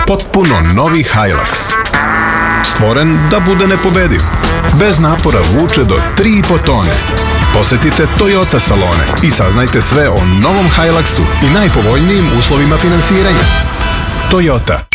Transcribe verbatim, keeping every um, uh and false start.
Potpuno novi Hilux. Stvoren da bude nepobediv. Bez napora vuče do tri i po tone. Posetite Toyota salone i saznajte sve o novom Hiluxu i najpovoljnijim uslovima finansiranja. Toyota.